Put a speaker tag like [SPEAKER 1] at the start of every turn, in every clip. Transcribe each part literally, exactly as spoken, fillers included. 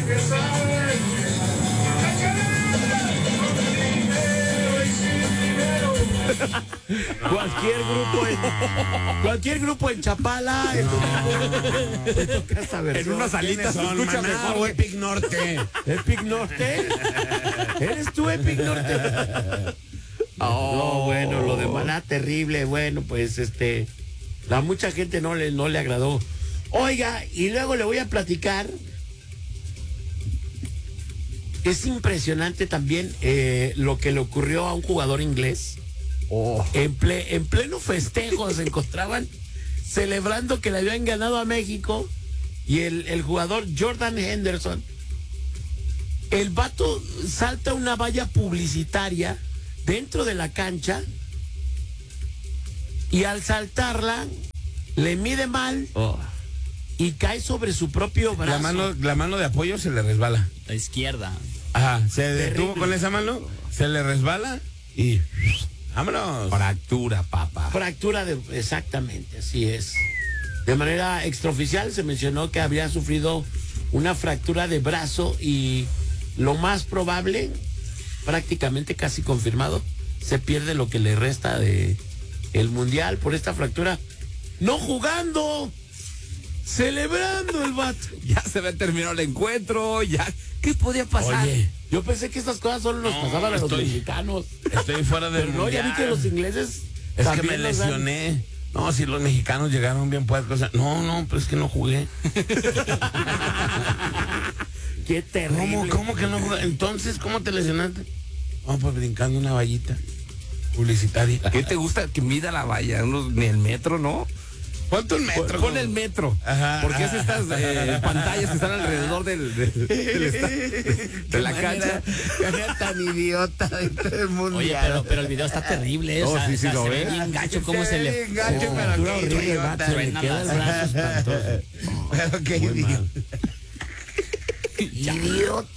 [SPEAKER 1] Cualquier grupo en, cualquier grupo en Chapala, en,
[SPEAKER 2] no. en una salita se escucha mejor.
[SPEAKER 3] O Epic Norte.
[SPEAKER 1] ¿Epic Norte? ¿Eres tú Epic Norte? Oh. No, bueno, lo de Maná terrible. Bueno, pues este, a mucha gente no le, no le agradó. Oiga, y luego le voy a platicar. Es impresionante también eh, lo que le ocurrió a un jugador inglés. Oh. En, ple, en pleno festejo se encontraban celebrando que le habían ganado a México. Y el, el jugador Jordan Henderson, el vato salta una valla publicitaria dentro de la cancha y al saltarla le mide mal. Oh. Y cae sobre su propio brazo.
[SPEAKER 3] La mano, la mano de apoyo se le resbala.
[SPEAKER 2] La izquierda.
[SPEAKER 3] Ajá, se detuvo con esa mano, se le resbala y vámonos.
[SPEAKER 1] Fractura, papá. Fractura de, exactamente, así es. De manera extraoficial se mencionó que había sufrido una fractura de brazo y lo más probable, prácticamente casi confirmado, se pierde lo que le resta de el mundial por esta fractura. No jugando. Celebrando el vato.
[SPEAKER 2] Ya se ve terminado el encuentro, ya. ¿Qué podía pasar?
[SPEAKER 1] Oye, yo pensé que estas cosas solo nos no, pasaban a los
[SPEAKER 3] estoy,
[SPEAKER 1] mexicanos.
[SPEAKER 3] Estoy fuera del
[SPEAKER 1] Pero no, ya vi que los ingleses.
[SPEAKER 3] Es que me lesioné. Dan... No, si los mexicanos llegaron bien puercos. No, no, pero es que no jugué.
[SPEAKER 1] Qué terrible.
[SPEAKER 3] ¿Cómo, cómo que no jugué? Entonces, ¿cómo te lesionaste? Vamos, pues brincando una vallita publicitaria.
[SPEAKER 2] ¿Qué te gusta que mida la valla? Unos, ni el metro, ¿no?
[SPEAKER 3] ¿Cuánto el metro?
[SPEAKER 2] Pon el metro. Ajá, porque ajá. Es estas eh, pantallas que están alrededor del, del, del esta, de la cancha.
[SPEAKER 3] Manera tan idiota del mundial.
[SPEAKER 2] Oye, pero, pero el video está terrible.
[SPEAKER 1] Oh,
[SPEAKER 2] o sea,
[SPEAKER 1] sí, sí,
[SPEAKER 2] o sea,
[SPEAKER 1] lo
[SPEAKER 2] se
[SPEAKER 1] ve
[SPEAKER 2] bien gacho cómo se le...
[SPEAKER 3] Engancho, oh, pero qué
[SPEAKER 1] idiota. Se le queda el brazo espantoso.
[SPEAKER 3] Oh, pero qué idiota.
[SPEAKER 1] Idiota.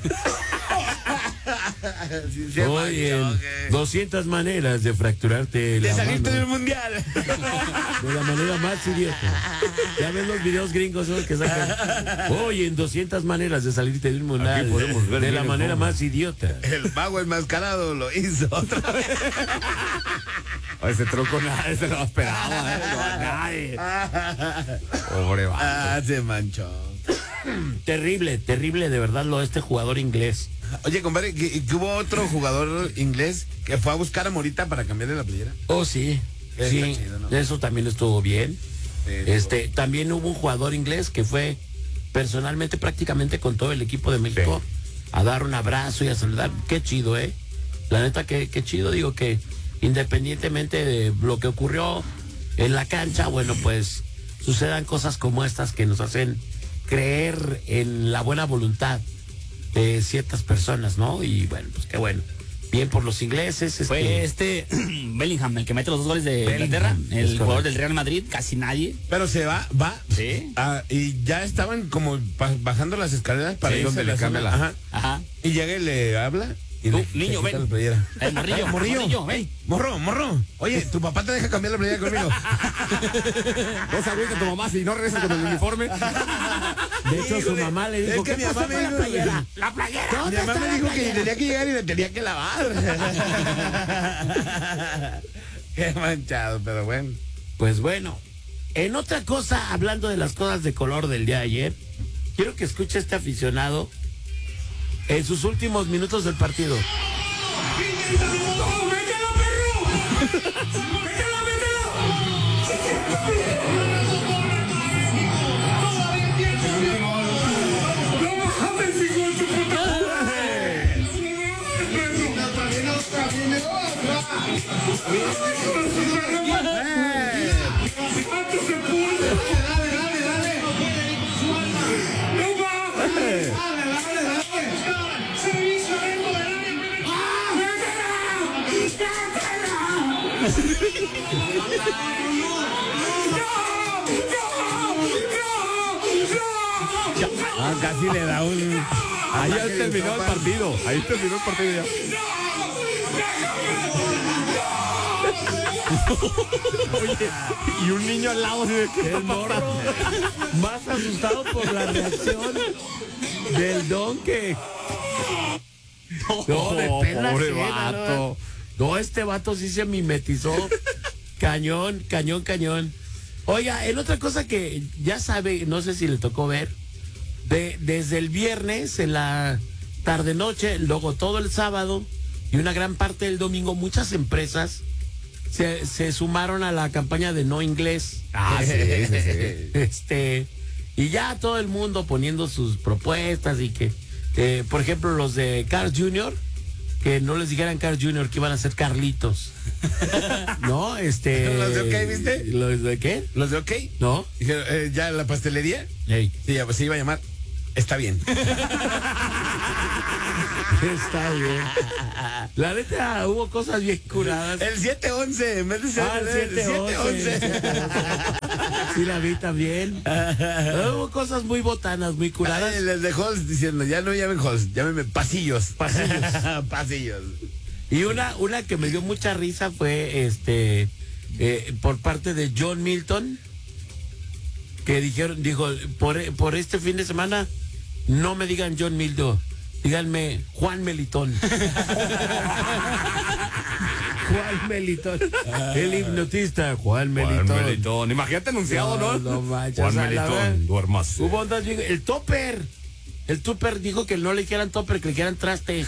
[SPEAKER 1] Sí, oye, doscientas maneras de fracturarte
[SPEAKER 3] de
[SPEAKER 1] la
[SPEAKER 3] salirte
[SPEAKER 1] mano.
[SPEAKER 3] del mundial
[SPEAKER 1] de la manera más idiota. Ya ves los videos gringos ¿no? que sacan. Oye, en doscientas maneras de salirte del mundial podemos ver de la manera más idiota.
[SPEAKER 3] El mago enmascarado lo hizo otra vez.
[SPEAKER 2] Ese tronco nadie se lo esperaba, ¿eh? No, nadie. Pobre vato.
[SPEAKER 3] Ah, se manchó.
[SPEAKER 1] Terrible, terrible de verdad lo de este jugador inglés.
[SPEAKER 3] Oye, compadre, ¿que, que hubo otro jugador inglés que fue a buscar a Morita para cambiarle la playera?
[SPEAKER 1] Oh, sí.
[SPEAKER 3] Está
[SPEAKER 1] sí,
[SPEAKER 3] chido, ¿no?
[SPEAKER 1] Eso también estuvo bien.
[SPEAKER 3] Sí,
[SPEAKER 1] este, estuvo... También hubo un jugador inglés que fue personalmente prácticamente con todo el equipo de México sí. a dar un abrazo y a saludar. Qué chido, ¿eh? La neta, qué, qué chido. Digo que independientemente de lo que ocurrió en la cancha, bueno, pues sucedan cosas como estas que nos hacen creer en la buena voluntad de ciertas personas, ¿no? Y bueno, pues qué bueno. Bien por los ingleses.
[SPEAKER 2] Fue que... este Bellingham el que mete los dos goles de Inglaterra, el jugador del Real Madrid, casi nadie.
[SPEAKER 3] Pero se va, va.
[SPEAKER 2] Sí.
[SPEAKER 3] Ah, y ya estaban como bajando las escaleras para
[SPEAKER 2] sí,
[SPEAKER 3] irse
[SPEAKER 2] donde le cambia la...
[SPEAKER 3] Ajá.
[SPEAKER 2] Ajá.
[SPEAKER 3] Y llega y le habla. Y
[SPEAKER 2] Tú,
[SPEAKER 3] le,
[SPEAKER 2] niño,
[SPEAKER 3] le
[SPEAKER 2] ven.
[SPEAKER 3] La
[SPEAKER 2] el morrillo, morrillo, morrillo, ven.
[SPEAKER 3] Morro, morro. Oye, tu papá te deja cambiar la playera conmigo.
[SPEAKER 2] No se agüita tu mamá si no regresas con el uniforme.
[SPEAKER 1] De hecho, su mamá le dijo,
[SPEAKER 3] es que
[SPEAKER 1] ¿qué
[SPEAKER 3] mi mamá me dijo,
[SPEAKER 1] la playera? La playera.
[SPEAKER 3] Mi mamá me dijo que tenía que llegar y le tenía que lavar. Qué manchado, pero bueno.
[SPEAKER 1] Pues bueno, en otra cosa, hablando de las cosas de color del día de ayer, quiero que escuche este aficionado en sus últimos minutos del partido.
[SPEAKER 3] Ah, casi le da un...
[SPEAKER 2] Ahí terminó el partido. Ahí terminó el partido ya. Oye, y un niño al lado. ¿Sí?
[SPEAKER 1] El morro más asustado por la reacción del don que... No, de pena
[SPEAKER 2] pobre
[SPEAKER 1] ajena,
[SPEAKER 2] vato.
[SPEAKER 1] No, no, este vato sí se mimetizó. Cañón, cañón, cañón. Oiga, en otra cosa que ya sabe, no sé si le tocó ver, de, desde el viernes en la tarde-noche, luego todo el sábado y una gran parte del domingo, muchas empresas se, se sumaron a la campaña de no inglés.
[SPEAKER 2] Ah, sí, sí, sí.
[SPEAKER 1] Este, y ya todo el mundo poniendo sus propuestas y que, eh, por ejemplo, los de Carl junior, que no les dijeran Carl junior, que iban a ser Carlitos. ¿No? Este.
[SPEAKER 3] ¿Los de OK, viste?
[SPEAKER 1] ¿Los de qué?
[SPEAKER 3] ¿Los de OK?
[SPEAKER 1] ¿No?
[SPEAKER 3] Dijeron, eh, ¿ya la pastelería?
[SPEAKER 1] Ey.
[SPEAKER 3] Sí, ya, pues se iba a llamar Está Bien.
[SPEAKER 1] Está bien. La neta, hubo cosas bien curadas.
[SPEAKER 3] El siete once, en vez de ser
[SPEAKER 1] Ah, el
[SPEAKER 3] el
[SPEAKER 1] siete once. Sí, la vi también. Hubo cosas muy botanas, muy curadas.
[SPEAKER 3] Ay, les de Halls diciendo, ya no llamen Halls, llámenme Pasillos.
[SPEAKER 1] Pasillos.
[SPEAKER 3] Pasillos.
[SPEAKER 1] Y una, una que me dio mucha risa fue este eh, por parte de John Milton, que dijeron, dijo, por, por este fin de semana, no me digan John Milton, díganme Juan Melitón. Juan Melitón. El hipnotista, Juan Melitón.
[SPEAKER 2] Juan Melitón. Imagínate anunciado, ¿no?
[SPEAKER 1] No, no manches.
[SPEAKER 2] Juan
[SPEAKER 1] O sea, la verdad,
[SPEAKER 2] Melitón, duermas.
[SPEAKER 1] Hubo ondas bien- el topper. El topper dijo que no le dijeran topper, que le dijeran traste.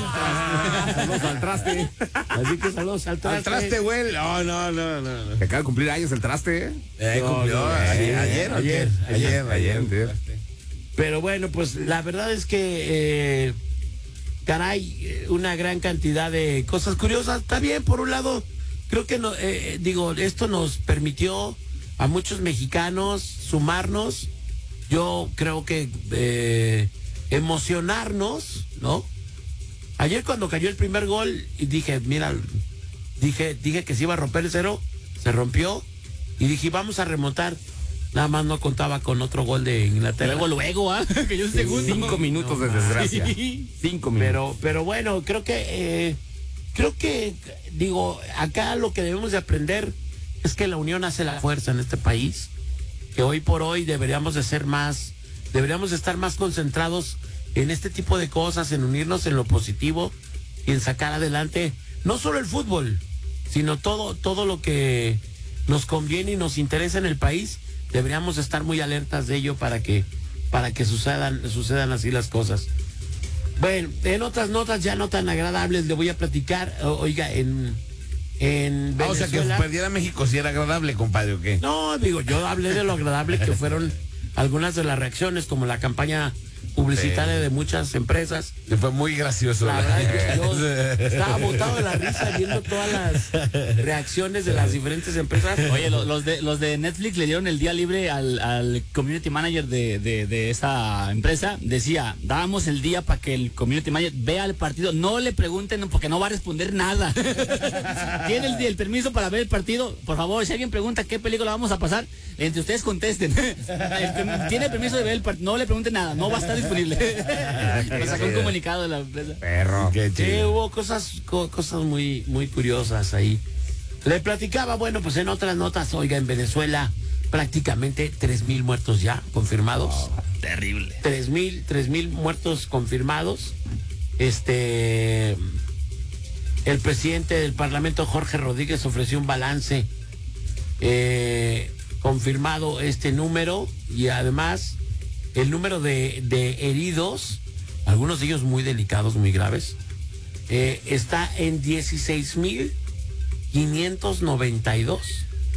[SPEAKER 2] Saludos al traste.
[SPEAKER 1] Así que saludos al traste.
[SPEAKER 3] Al traste, güey. No, no, no, no. no.
[SPEAKER 2] Que acaba de cumplir años el traste, ¿eh?
[SPEAKER 3] Eh,
[SPEAKER 1] No,
[SPEAKER 3] cumplió
[SPEAKER 1] no,
[SPEAKER 3] ayer,
[SPEAKER 1] eh,
[SPEAKER 3] ayer,
[SPEAKER 1] ayer,
[SPEAKER 3] ayer, ayer,
[SPEAKER 2] ayer,
[SPEAKER 1] Pero bueno, pues la verdad es que, eh, caray, eh, una gran cantidad de cosas curiosas. Está bien, por un lado, creo que, no, eh, digo, esto nos permitió a muchos mexicanos sumarnos. Yo creo que eh, emocionarnos, ¿no? Ayer cuando cayó el primer gol, y dije, mira, dije, dije que se iba a romper el cero, se rompió, y dije, vamos a remontar. Nada más no contaba con otro gol de Inglaterra.
[SPEAKER 4] Luego, luego, ¿ah? Que yo un segundo.
[SPEAKER 2] Cinco minutos de desgracia.
[SPEAKER 4] Sí.
[SPEAKER 2] Cinco minutos.
[SPEAKER 1] Pero, pero bueno, creo que, eh, creo que, digo, acá lo que debemos de aprender es que la unión hace la fuerza en este país, que hoy por hoy deberíamos de ser más, deberíamos de estar más concentrados en este tipo de cosas, en unirnos en lo positivo y en sacar adelante no solo el fútbol, sino todo, todo lo que nos conviene y nos interesa en el país. Deberíamos estar muy alertas de ello para que, para que sucedan, sucedan así las cosas. Bueno, en otras notas ya no tan agradables le voy a platicar, o- oiga, en, en
[SPEAKER 3] Ah, o sea, que
[SPEAKER 1] Venezuela.
[SPEAKER 3] perdiera México si era agradable, compadre, ¿o qué?
[SPEAKER 1] No, digo, yo hablé de lo agradable que fueron algunas de las reacciones, como la campaña publicitaria
[SPEAKER 3] Sí.
[SPEAKER 1] de muchas empresas.
[SPEAKER 3] Le fue muy gracioso.
[SPEAKER 1] La verdad es que yo estaba botado de la risa viendo todas las reacciones de las diferentes empresas.
[SPEAKER 4] Oye, lo- los de los de Netflix le dieron el día libre al, al community manager de, de, de esa empresa. Decía, dábamos el día para que el community manager vea el partido. No le pregunten porque no va a responder nada. Tiene el, el permiso para ver el partido. Por favor, si alguien pregunta qué película vamos a pasar, entre ustedes contesten. El que tiene el permiso de ver el partido. No le pregunten nada. No va a estar disponible. Me sacó un comunicado de la empresa.
[SPEAKER 2] Perro.
[SPEAKER 3] Qué
[SPEAKER 1] Sí,
[SPEAKER 3] chido.
[SPEAKER 1] hubo cosas, co- cosas muy, muy curiosas ahí. Le platicaba, bueno, pues en otras notas, oiga, en Venezuela prácticamente tres mil muertos ya confirmados.
[SPEAKER 4] Terrible.
[SPEAKER 1] Tres mil, tres mil muertos confirmados. Este, el presidente del Parlamento, Jorge Rodríguez, ofreció un balance eh, confirmado este número y además el número de, de heridos, algunos de ellos muy delicados, muy graves, eh, está en dieciséis mil quinientos noventa y dos.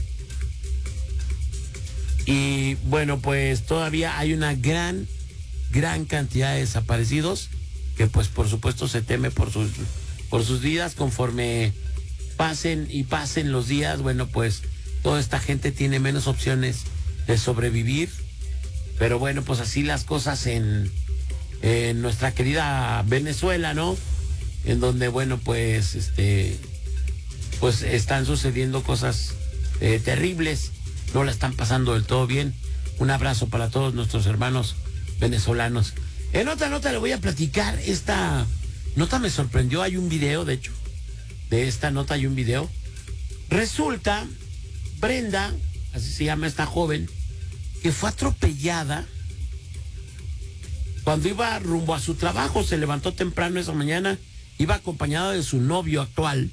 [SPEAKER 1] Y bueno, pues todavía hay una gran, gran cantidad de desaparecidos que pues por supuesto se teme por sus, por sus vidas. Conforme pasen y pasen los días, bueno, pues toda esta gente tiene menos opciones de sobrevivir. Pero bueno, pues así las cosas en, en nuestra querida Venezuela, ¿no? En donde, bueno, pues este pues están sucediendo cosas eh, terribles, no la están pasando del todo bien. Un abrazo para todos nuestros hermanos venezolanos. En otra nota le voy a platicar, esta nota me sorprendió, hay un video, de hecho, de esta nota hay un video, Resulta, Brenda, así se llama esta joven, que fue atropellada cuando iba rumbo a su trabajo. Se levantó temprano esa mañana, iba acompañada de su novio actual.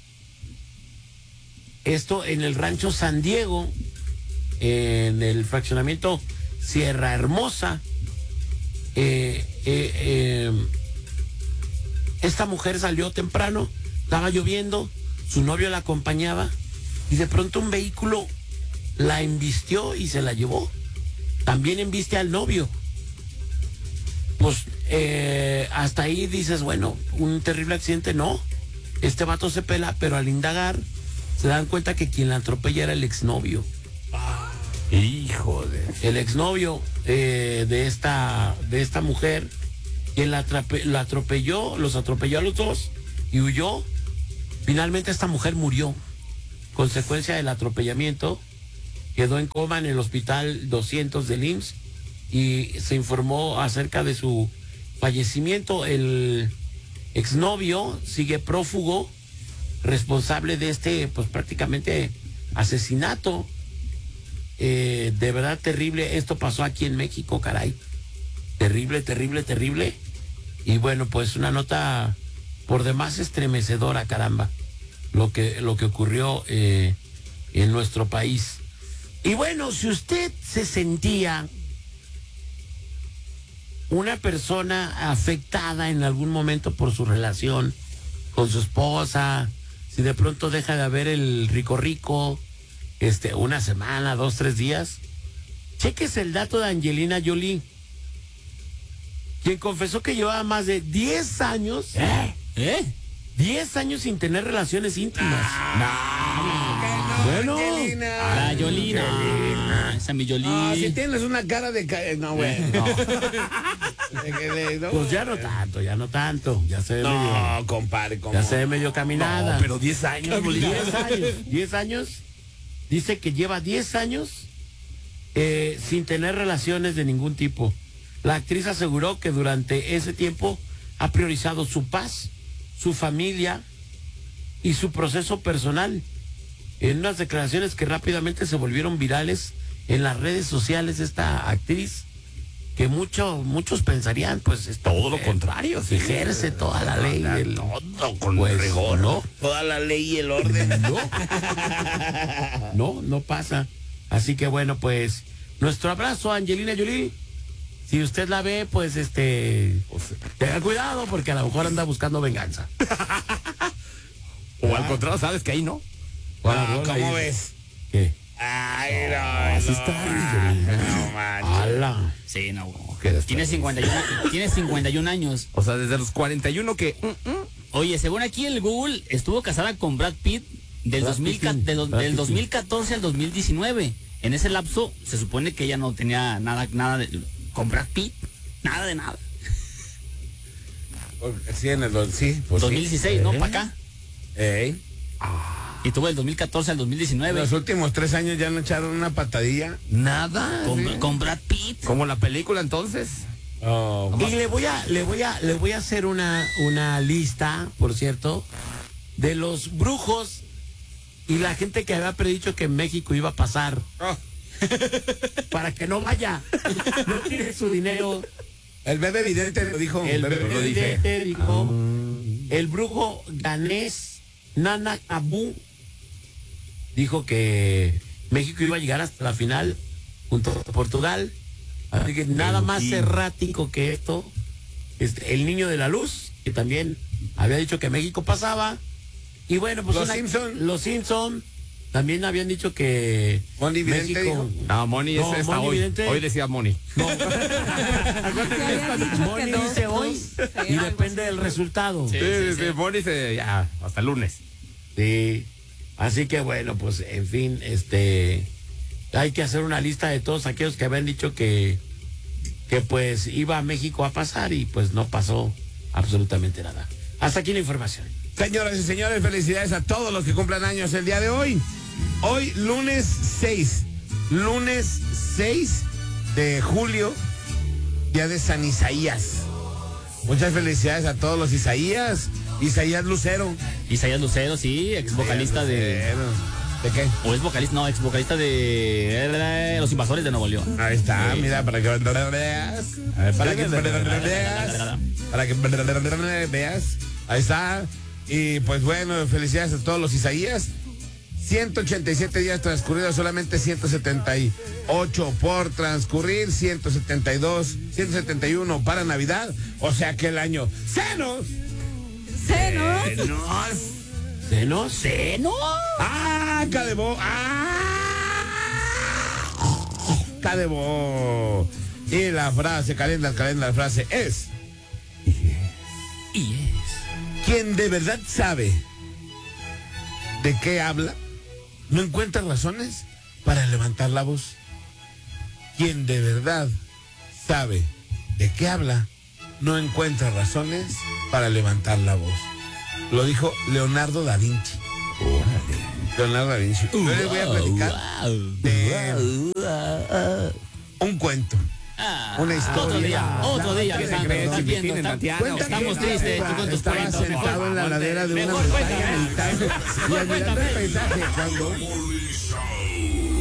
[SPEAKER 1] Esto en el rancho San Diego, en el fraccionamiento Sierra Hermosa. Eh, eh, eh, esta mujer salió temprano, estaba lloviendo, su novio la acompañaba y de pronto un vehículo la embistió y se la llevó. También embiste al novio. Pues eh, hasta ahí dices, bueno, un terrible accidente, no. Este vato se pela, pero al indagar se dan cuenta que quien la atropella era el exnovio.
[SPEAKER 2] Hijo de...
[SPEAKER 1] El exnovio eh, de esta de esta mujer, quien la, atrape, la atropelló, los atropelló a los dos y huyó. Finalmente esta mujer murió. Consecuencia del atropellamiento, quedó en coma en el hospital doscientos del I M S S y se informó acerca de su fallecimiento. El exnovio sigue prófugo, responsable de este, pues prácticamente asesinato. Eh, de verdad terrible. Esto pasó aquí en México, caray. Terrible, terrible, terrible. Y bueno, pues una nota por demás estremecedora, caramba, lo que, lo que ocurrió eh, en nuestro país. Y bueno, si usted se sentía una persona afectada en algún momento por su relación con su esposa, si de pronto deja de haber el rico rico, este, una semana, dos, tres días, cheques el dato de Angelina Jolie, quien confesó que llevaba más de diez años,
[SPEAKER 3] ¿Eh?
[SPEAKER 4] ¿Eh?
[SPEAKER 1] diez años sin tener relaciones íntimas. Bueno,
[SPEAKER 4] La Yolina. Esa mi Yoli.
[SPEAKER 3] Ah, si tienes una cara de... ca- No, güey. No. De que de- no,
[SPEAKER 1] pues ya no tanto, ya no tanto, ya se ve medio,
[SPEAKER 3] No, compadre, ¿cómo?
[SPEAKER 1] ya se ve medio caminada.
[SPEAKER 2] No, pero diez años,
[SPEAKER 1] diez años, diez años, dice que lleva diez años eh, sin tener relaciones de ningún tipo. La actriz aseguró que durante ese tiempo ha priorizado su paz, su familia y su proceso personal. En unas declaraciones que rápidamente se volvieron virales en las redes sociales, esta actriz, que mucho, muchos pensarían, pues es
[SPEAKER 2] Todo lo contrario, sí.
[SPEAKER 1] ejerce toda la ley del,
[SPEAKER 3] Todo con
[SPEAKER 1] pues,
[SPEAKER 3] rigor,
[SPEAKER 1] ¿no?
[SPEAKER 3] Toda la ley y el orden.
[SPEAKER 1] No, no, no pasa. Así que bueno, pues nuestro abrazo a Angelina Jolie. Si usted la ve, pues este, tenga cuidado porque a lo mejor anda buscando venganza.
[SPEAKER 2] O al contrario, sabes que ahí no.
[SPEAKER 3] Ah, ¿cómo ves?
[SPEAKER 1] ¿Qué?
[SPEAKER 3] Ay, no,
[SPEAKER 2] así
[SPEAKER 3] no,
[SPEAKER 2] está,
[SPEAKER 3] no, no manches.
[SPEAKER 1] ¡Hala!
[SPEAKER 4] Sí, no.
[SPEAKER 2] Qué desperdicio.
[SPEAKER 4] Tiene cincuenta y uno, tiene cincuenta y uno años.
[SPEAKER 2] O sea, desde los cuarenta y uno que... mm, mm.
[SPEAKER 4] Oye, según aquí el Google, estuvo casada con Brad Pitt del,
[SPEAKER 1] Brad
[SPEAKER 4] dos mil,
[SPEAKER 1] Pittin,
[SPEAKER 4] de do-
[SPEAKER 1] Brad
[SPEAKER 4] del
[SPEAKER 1] Pittin.
[SPEAKER 4] dos mil catorce al dos mil diecinueve. En ese lapso se supone que ella no tenía nada, nada de, con Brad Pitt, nada de nada.
[SPEAKER 3] Sí, en el dos- sí, pues
[SPEAKER 4] dos mil dieciséis, ¿no?
[SPEAKER 3] ¿Eh?
[SPEAKER 4] Para acá.
[SPEAKER 3] Ey.
[SPEAKER 4] Y tuvo del dos mil catorce al dos mil
[SPEAKER 3] En
[SPEAKER 4] diecinueve
[SPEAKER 3] los últimos tres años ya no echaron una patadilla.
[SPEAKER 2] Nada.
[SPEAKER 4] con,
[SPEAKER 2] sí.
[SPEAKER 4] con Brad Pitt.
[SPEAKER 2] Como la película entonces.
[SPEAKER 3] Oh,
[SPEAKER 1] Y le voy a, le voy a, le voy a hacer una, una lista, por cierto, de los brujos y la gente que había predicho que en México iba a pasar.
[SPEAKER 3] oh.
[SPEAKER 1] Para que no vaya, no tire su dinero.
[SPEAKER 3] El bebé evidente lo dijo.
[SPEAKER 1] El
[SPEAKER 3] bebé
[SPEAKER 1] bebé
[SPEAKER 3] lo dije.
[SPEAKER 1] vidente dijo, el brujo ganés Nana Abu dijo que México iba a llegar hasta la final junto a Portugal. Así que nada más errático que esto. Este, el niño de la luz, que también había dicho que México pasaba. Y bueno, pues
[SPEAKER 3] Los
[SPEAKER 1] una-
[SPEAKER 3] Simpson.
[SPEAKER 1] los Simpson también habían dicho que
[SPEAKER 3] Moni Vidente dijo.
[SPEAKER 2] No, Moni
[SPEAKER 1] No,
[SPEAKER 2] es esta
[SPEAKER 1] Moni
[SPEAKER 2] hoy.
[SPEAKER 1] Vidente.
[SPEAKER 2] Hoy decía Moni.
[SPEAKER 1] no.
[SPEAKER 5] había dicho
[SPEAKER 1] Moni
[SPEAKER 5] que dos,
[SPEAKER 1] dice hoy
[SPEAKER 5] dos, sí,
[SPEAKER 1] y
[SPEAKER 5] algo
[SPEAKER 1] depende
[SPEAKER 5] así.
[SPEAKER 1] del resultado.
[SPEAKER 2] Sí, sí, sí, Moni se... Ya, hasta el lunes.
[SPEAKER 1] Sí. Así que bueno, pues en fin, este hay que hacer una lista de todos aquellos que habían dicho que que pues iba a México a pasar y pues no pasó absolutamente nada. Hasta aquí la información.
[SPEAKER 3] Señoras y señores, felicidades a todos los que cumplan años el día de hoy. Hoy, lunes seis. Lunes seis de julio, día de San Isaías. Muchas felicidades a todos los Isaías. Isaías Lucero.
[SPEAKER 4] Isaías Lucero, sí, ex vocalista de.
[SPEAKER 3] Lucero. ¿De qué?
[SPEAKER 4] O es vocalista, no, ex vocalista de Los Invasores de Nuevo León.
[SPEAKER 3] Ahí está,
[SPEAKER 4] Sí.
[SPEAKER 3] mira, para que veas. Para que veas. Para que veas. Ahí está. Y pues bueno, felicidades a todos los Isaías. ciento ochenta y siete días transcurridos, solamente ciento setenta y ocho por transcurrir, ciento setenta y dos, ciento setenta y uno para Navidad. O sea que el año ¡Senos!
[SPEAKER 5] Senos.
[SPEAKER 3] ¡Senos!
[SPEAKER 1] ¿Senos?
[SPEAKER 4] ¿Seno?
[SPEAKER 3] ¡Ah! ¡Cadebo! ¡Ah! ¡Cadebo! Y la frase, calenda, calenda, la frase es:
[SPEAKER 4] Y es.
[SPEAKER 3] quien de verdad sabe de qué habla, no encuentra razones para levantar la voz. Quien de verdad sabe de qué habla, no encuentra razones para levantar la voz. Lo dijo Leonardo da Vinci. Leonardo da Vinci. Yo les voy a platicar de un cuento.
[SPEAKER 4] Ah,
[SPEAKER 3] Una historia.
[SPEAKER 4] Otro día, otro día,
[SPEAKER 2] ¿Qué
[SPEAKER 4] Alejandro,
[SPEAKER 2] secretos
[SPEAKER 4] estás viendo,
[SPEAKER 2] tienen,
[SPEAKER 4] está-
[SPEAKER 2] Tatiana?
[SPEAKER 4] estamos
[SPEAKER 3] Cuenta
[SPEAKER 4] tristes,
[SPEAKER 3] que
[SPEAKER 4] tú con tus
[SPEAKER 3] estaba
[SPEAKER 4] cuentos.
[SPEAKER 3] sentado en la ladera de una
[SPEAKER 4] Mejor
[SPEAKER 3] montaña
[SPEAKER 4] cuéntame.
[SPEAKER 3] meditando y admirando el paisaje cuando